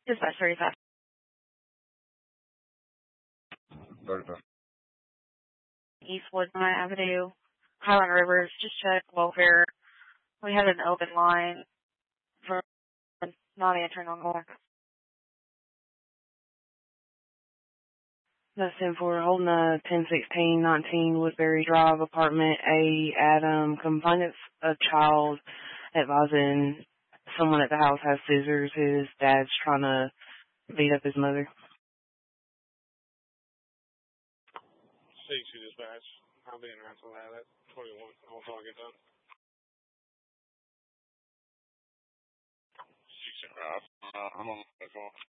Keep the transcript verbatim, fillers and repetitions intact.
Dispatch thirty-five. thirty-five. East Woodmont Avenue, Highland Rivers. Just check welfare. We had an open line for not answering on call. That's ten four, holding a ten sixteen nineteen Woodbury Drive, apartment A, Adam. Complainant's a child advising someone at the house has scissors. His dad's trying to beat up his mother. six two dispatch. I'll be in around that. That's twenty-one. I'll talk it done. six, uh, I'm on the call.